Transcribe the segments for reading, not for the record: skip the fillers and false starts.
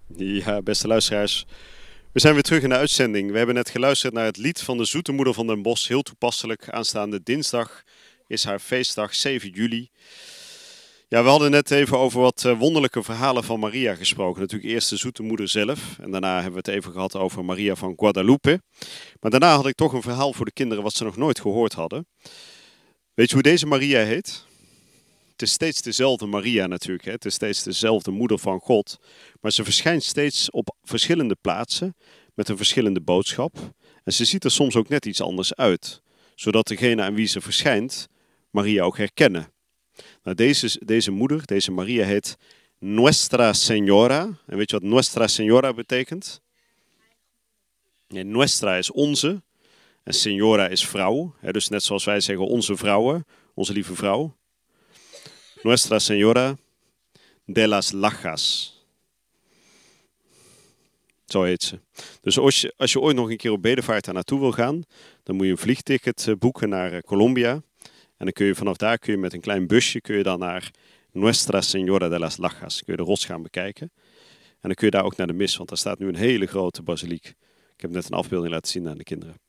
Ja, beste luisteraars. We zijn weer terug in de uitzending. We hebben net geluisterd naar het lied van de Zoete Moeder van den Bosch. Heel toepasselijk. Aanstaande dinsdag is haar feestdag, 7 juli. Ja, we hadden net even over wat wonderlijke verhalen van Maria gesproken. Natuurlijk eerst de Zoete Moeder zelf. En daarna hebben we het even gehad over Maria van Guadalupe. Maar daarna had ik toch een verhaal voor de kinderen wat ze nog nooit gehoord hadden. Weet je hoe deze Maria heet? Het is steeds dezelfde Maria natuurlijk. Hè? Het is steeds dezelfde moeder van God. Maar ze verschijnt steeds op verschillende plaatsen met een verschillende boodschap. En ze ziet er soms ook net iets anders uit. Zodat degene aan wie ze verschijnt Maria ook herkennen. Nou, deze moeder, deze Maria heet Nuestra Señora. En weet je wat Nuestra Señora betekent? Nee, Nuestra is onze. En Señora is vrouw. Dus net zoals wij zeggen onze vrouwen. Onze lieve vrouw. Nuestra Señora de las Lajas. Zo heet ze. Dus als je ooit nog een keer op bedevaart daar naartoe wil gaan, dan moet je een vliegticket boeken naar Colombia. En dan kun je vanaf daar met een klein busje dan naar Nuestra Señora de las Lajas. Kun je de rots gaan bekijken. En dan kun je daar ook naar de mis, want daar staat nu een hele grote basiliek. Ik heb net een afbeelding laten zien aan de kinderen.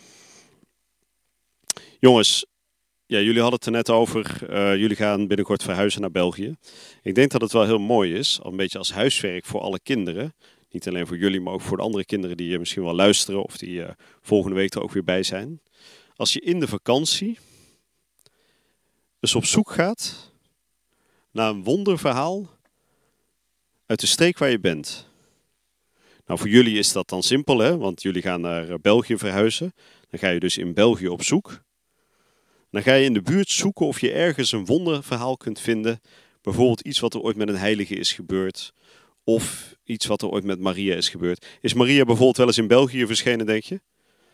Jongens, ja, jullie hadden het er net over. Jullie gaan binnenkort verhuizen naar België. Ik denk dat het wel heel mooi is, al een beetje als huiswerk voor alle kinderen. Niet alleen voor jullie, maar ook voor de andere kinderen die misschien wel luisteren of die volgende week er ook weer bij zijn. Als je in de vakantie dus op zoek gaat naar een wonderverhaal uit de streek waar je bent. Nou, voor jullie is dat dan simpel, hè? Want jullie gaan naar België verhuizen. Dan ga je dus in België op zoek. Dan ga je in de buurt zoeken of je ergens een wonderverhaal kunt vinden. Bijvoorbeeld iets wat er ooit met een heilige is gebeurd. Of iets wat er ooit met Maria is gebeurd. Is Maria bijvoorbeeld wel eens in België verschenen, denk je?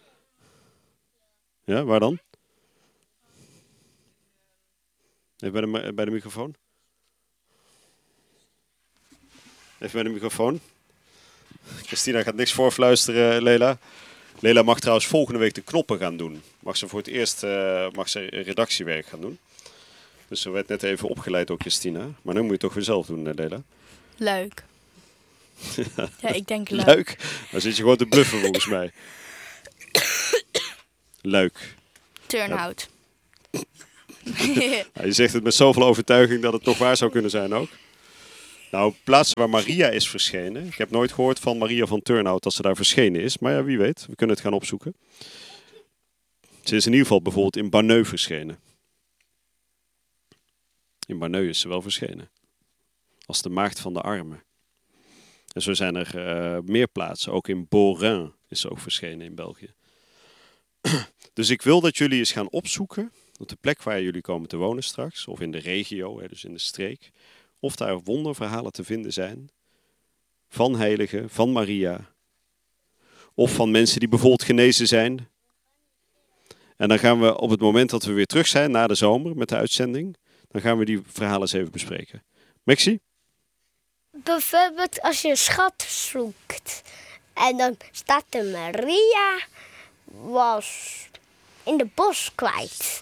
Ja, waar dan? Even bij de microfoon. Even bij de microfoon. Christina gaat niks voorfluisteren, Lela. Lela mag trouwens volgende week de knoppen gaan doen. Mag ze voor het eerst redactiewerk gaan doen. Dus ze werd net even opgeleid door Christina. Maar nu moet je het toch weer zelf doen, Lela. Leuk. Ja, ik denk leuk. Leuk? Dan zit je gewoon te bluffen volgens mij. Leuk. Turnhout. Ja, je zegt het met zoveel overtuiging dat het toch waar zou kunnen zijn ook. Nou, plaatsen waar Maria is verschenen. Ik heb nooit gehoord van Maria van Turnhout dat ze daar verschenen is. Maar ja, wie weet. We kunnen het gaan opzoeken. Ze is in ieder geval bijvoorbeeld in Banneux verschenen. In Banneux is ze wel verschenen. Als de maagd van de armen. En zo zijn er meer plaatsen. Ook in Beaurain is ze ook verschenen in België. Dus ik wil dat jullie eens gaan opzoeken. Op de plek waar jullie komen te wonen straks. Of in de regio, dus in de streek. Of daar wonderverhalen te vinden zijn. Van heiligen, van Maria. Of van mensen die bijvoorbeeld genezen zijn. En dan gaan we op het moment dat we weer terug zijn na de zomer met de uitzending. Dan gaan we die verhalen eens even bespreken. Maxi? Bijvoorbeeld als je een schat zoekt. En dan staat er Maria was in de bos kwijt.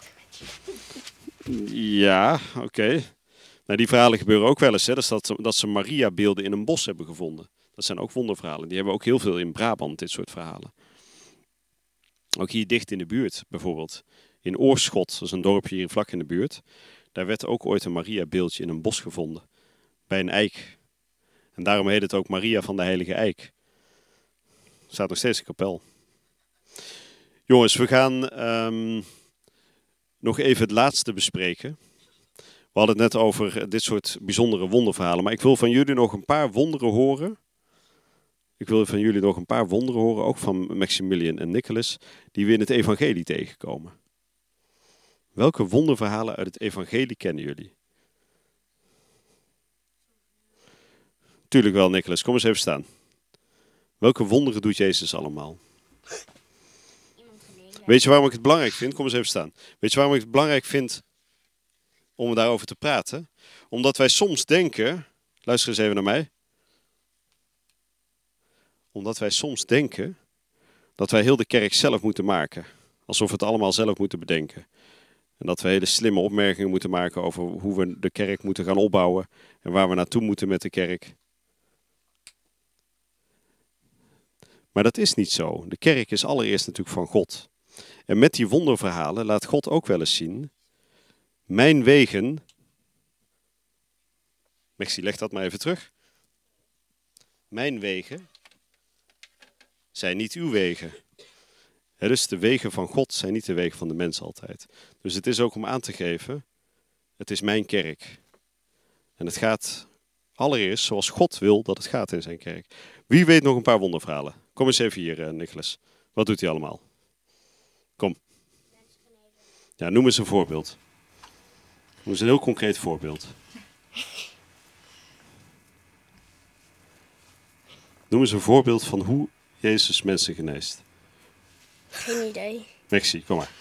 Ja, oké. Nou, die verhalen gebeuren ook wel eens. Hè? Dat ze Maria-beelden in een bos hebben gevonden. Dat zijn ook wonderverhalen. Die hebben we ook heel veel in Brabant, dit soort verhalen. Ook hier dicht in de buurt, bijvoorbeeld. In Oorschot, dat is een dorpje hier vlak in de buurt. Daar werd ook ooit een Maria-beeldje in een bos gevonden. Bij een eik. En daarom heet het ook Maria van de Heilige Eik. Er staat nog steeds een kapel. Jongens, we gaan nog even het laatste bespreken. We hadden het net over dit soort bijzondere wonderverhalen. Maar ik wil van jullie nog een paar wonderen horen. Ook van Maximilian en Nicholas, die we in het evangelie tegenkomen. Welke wonderverhalen uit het evangelie kennen jullie? Tuurlijk wel, Nicholas. Kom eens even staan. Welke wonderen doet Jezus allemaal? Weet je waarom ik het belangrijk vind? Kom eens even staan. Weet je waarom ik het belangrijk vind om daarover te praten? Omdat wij soms denken... Luister eens even naar mij. Omdat wij soms denken dat wij heel de kerk zelf moeten maken. Alsof we het allemaal zelf moeten bedenken. En dat we hele slimme opmerkingen moeten maken over hoe we de kerk moeten gaan opbouwen. En waar we naartoe moeten met de kerk. Maar dat is niet zo. De kerk is allereerst natuurlijk van God. En met die wonderverhalen laat God ook wel eens zien, mijn wegen... Maxi, leg dat maar even terug. Mijn wegen zijn niet uw wegen. Dus de wegen van God zijn niet de wegen van de mens altijd. Dus het is ook om aan te geven, het is mijn kerk. En het gaat allereerst zoals God wil dat het gaat in zijn kerk. Wie weet nog een paar wonderverhalen? Kom eens even hier, Nicholas. Wat doet hij allemaal? Kom. Ja, noem eens een voorbeeld. Noem eens een heel concreet voorbeeld. Noem eens een voorbeeld van hoe Jezus mensen geneest. Geen idee. Maxi, kom maar.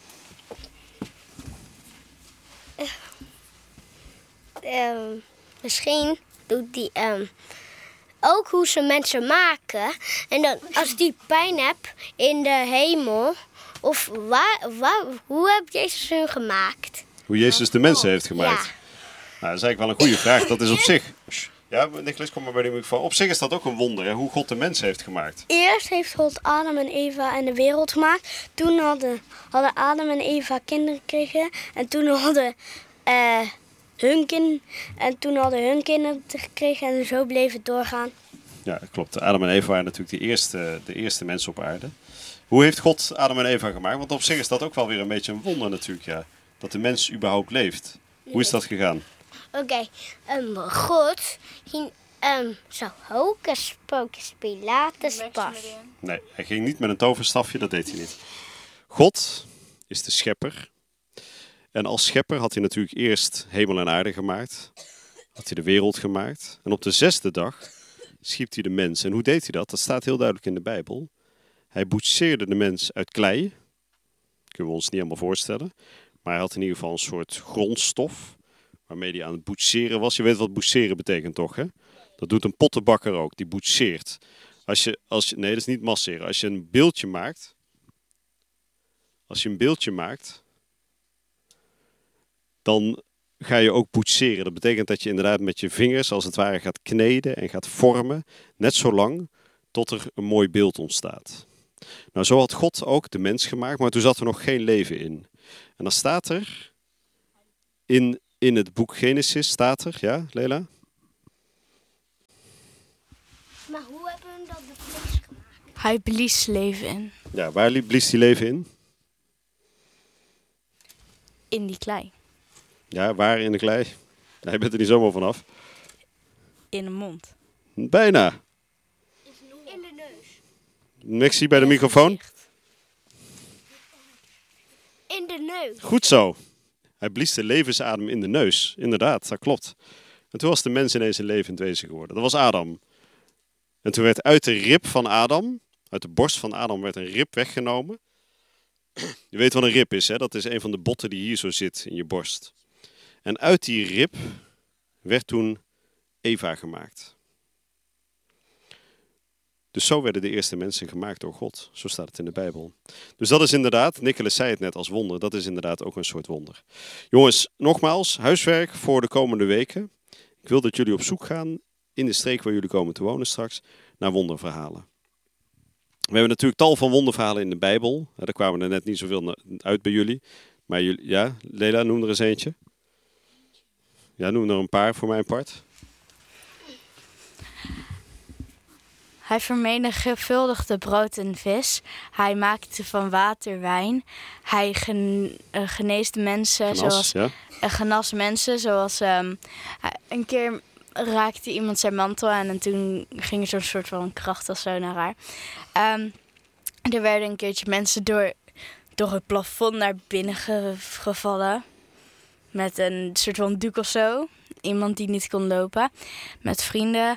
Misschien doet hij ook hoe ze mensen maken. En dan als die pijn hebt in de hemel. Of hoe heb Jezus hun gemaakt? Hoe Jezus de mensen heeft gemaakt. Ja. Nou, dat is eigenlijk wel een goede vraag. Dat is op zich... Ja, Nicholas, kom maar bij de microfoon. Op zich is dat ook een wonder, hè, hoe God de mensen heeft gemaakt. Eerst heeft God Adam en Eva en de wereld gemaakt. Toen hadden Adam en Eva kinderen gekregen. En toen hadden hun kinderen gekregen. En zo bleef het doorgaan. Ja, klopt. Adam en Eva waren natuurlijk de eerste mensen op aarde. Hoe heeft God Adam en Eva gemaakt? Want op zich is dat ook wel weer een beetje een wonder natuurlijk, ja. Dat de mens überhaupt leeft. Hoe is dat gegaan? Oké, God ging zo hocus pocus pilatus pas. Nee, hij ging niet met een toverstafje, dat deed hij niet. God is de schepper. En als schepper had hij natuurlijk eerst hemel en aarde gemaakt. Had hij de wereld gemaakt. En op de 6e dag schiep hij de mens. En hoe deed hij dat? Dat staat heel duidelijk in de Bijbel. Hij boetseerde de mens uit klei. Kunnen we ons niet allemaal voorstellen. Maar hij had in ieder geval een soort grondstof waarmee hij aan het boetseren was. Je weet wat boetseren betekent toch, hè? Dat doet een pottenbakker ook, die boetseert. Nee, dat is niet masseren. Als je een beeldje maakt, dan ga je ook boetseren. Dat betekent dat je inderdaad met je vingers als het ware gaat kneden en gaat vormen, net zo lang tot er een mooi beeld ontstaat. Nou, zo had God ook de mens gemaakt, maar toen zat er nog geen leven in. En dan staat er in het boek Genesis, staat er, ja, Lela? Maar hoe hebben we dat de vlees gemaakt? Hij blies leven in. Ja, waar blies die leven in? In die klei. Ja, waar in de klei? Nee, je bent er niet zomaar vanaf. In de mond. Bijna. In de neus. Maxi bij de microfoon. In de neus. Goed zo. Hij blies de levensadem in de neus. Inderdaad, dat klopt. En toen was de mens ineens een levend wezen geworden. Dat was Adam. En toen werd uit de rib van Adam, uit de borst van Adam, werd een rib weggenomen. Je weet wat een rib is, hè? Dat is een van de botten die hier zo zit in je borst. En uit die rib werd toen Eva gemaakt. Dus zo werden de eerste mensen gemaakt door God. Zo staat het in de Bijbel. Dus dat is inderdaad, Nicholas zei het net als wonder, dat is inderdaad ook een soort wonder. Jongens, nogmaals, huiswerk voor de komende weken. Ik wil dat jullie op zoek gaan in de streek waar jullie komen te wonen straks, naar wonderverhalen. We hebben natuurlijk tal van wonderverhalen in de Bijbel. Daar kwamen er net niet zoveel uit bij jullie. Maar jullie, ja, Lela, noem er eens eentje. Ja, noem er een paar voor mijn part. Hij vermenigvuldigde brood en vis. Hij maakte van water wijn. Hij geneest mensen genas mensen. Zoals een keer raakte iemand zijn mantel aan en toen ging er zo'n soort van kracht of zo naar haar. Er werden een keertje mensen door het plafond naar binnen gevallen. Met een soort van doek of zo. Iemand die niet kon lopen. Met vrienden.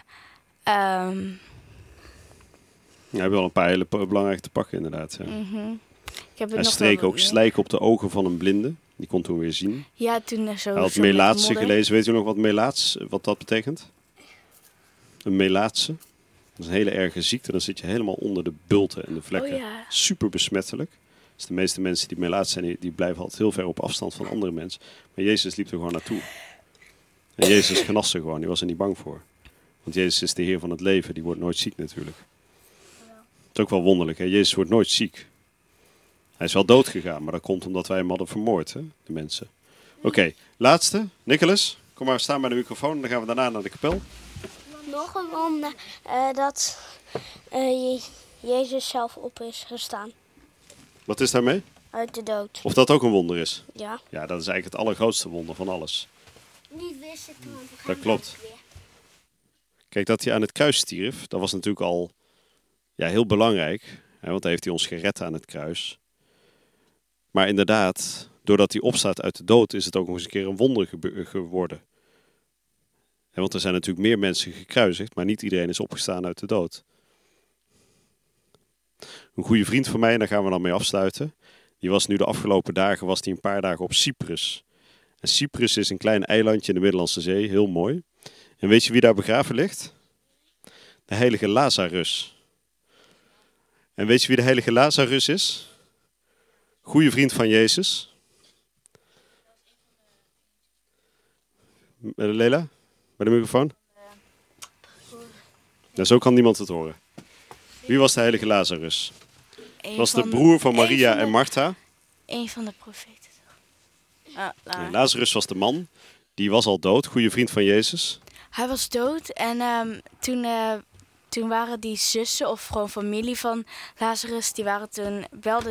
Ja, we hebben wel een paar hele belangrijke te pakken inderdaad. Ja. Mm-hmm. Ik heb Hij streek ook slijk op de ogen van een blinde. Die kon toen weer zien. Ja, toen zo. Hij had melaatse gelezen. Weet u nog wat dat betekent? Een melaatse. Dat is een hele erge ziekte. Dan zit je helemaal onder de bulten en de vlekken. Oh, ja. Super besmettelijk. Dus de meeste mensen die melaats zijn, die blijven altijd heel ver op afstand van andere mensen. Maar Jezus liep er gewoon naartoe. En Jezus genas ze gewoon. Die was er niet bang voor. Want Jezus is de Heer van het leven. Die wordt nooit ziek natuurlijk. is ook wel wonderlijk, hè? Jezus wordt nooit ziek. Hij is wel dood gegaan, maar dat komt omdat wij hem hadden vermoord, hè? De mensen. Oké, laatste. Nicholas, kom maar staan bij de microfoon. Dan gaan we daarna naar de kapel. Nog een wonder dat Jezus zelf op is gestaan. Wat is daarmee? Uit de dood. Of dat ook een wonder is? Ja. Ja, dat is eigenlijk het allergrootste wonder van alles. Niet wist ik, want we gaan Dat klopt. Kijk, dat hij aan het kruis stierf, dat was natuurlijk al heel belangrijk. Hè, want hij heeft hij ons gered aan het kruis. Maar inderdaad, doordat hij opstaat uit de dood, is het ook nog eens een keer een wonder geworden. Hè, want er zijn natuurlijk meer mensen gekruisigd, maar niet iedereen is opgestaan uit de dood. Een goede vriend van mij, en daar gaan we dan mee afsluiten. Die was nu de afgelopen dagen, een paar dagen op Cyprus. En Cyprus is een klein eilandje in de Middellandse Zee, heel mooi. En weet je wie daar begraven ligt? De heilige Lazarus. En weet je wie de heilige Lazarus is? Goeie vriend van Jezus. Lela, bij de microfoon. Ja, zo kan niemand het horen. Wie was de heilige Lazarus? Dat was de broer van Maria en Martha. Een van de profeten. Nee, Lazarus was de man. Die was al dood, goede vriend van Jezus. Hij was dood en toen waren die zussen of gewoon familie van Lazarus, die waren toen,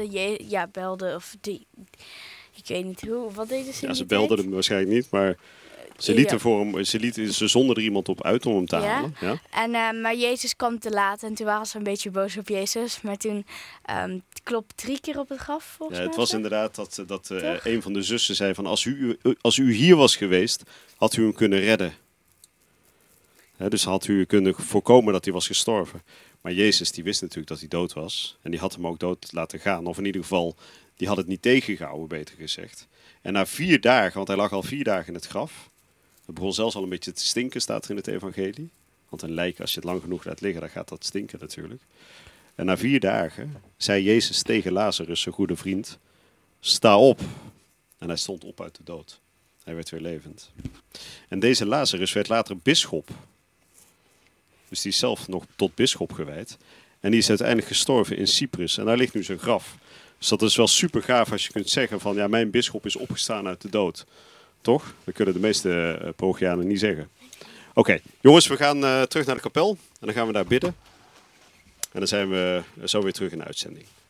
ik weet niet hoe, wat deden ze? Ja, ze belden hem waarschijnlijk niet, maar ze zonden er iemand op uit om hem te halen. Ja. En, maar Jezus kwam te laat en toen waren ze een beetje boos op Jezus. Maar toen klopt 3 keer op het graf, volgens mij. Het was inderdaad dat een van de zussen zei van als u hier was geweest, had u hem kunnen redden. Dus had u kunnen voorkomen dat hij was gestorven. Maar Jezus die wist natuurlijk dat hij dood was. En die had hem ook dood laten gaan. Of in ieder geval, die had het niet tegengehouden, beter gezegd. En na 4 dagen, want hij lag al 4 dagen in het graf. Het begon zelfs al een beetje te stinken, staat er in het evangelie. Want een lijk, als je het lang genoeg laat liggen, dan gaat dat stinken natuurlijk. En na 4 dagen zei Jezus tegen Lazarus, zijn goede vriend, sta op. En hij stond op uit de dood. Hij werd weer levend. En deze Lazarus werd later bisschop. Dus die is zelf nog tot bisschop gewijd. En die is uiteindelijk gestorven in Cyprus. En daar ligt nu zijn graf. Dus dat is wel super gaaf als je kunt zeggen van, ja, mijn bisschop is opgestaan uit de dood. Toch? Dat kunnen de meeste Parochianen niet zeggen. Oké, jongens, we gaan terug naar de kapel. En dan gaan we daar bidden. En dan zijn we zo weer terug in de uitzending.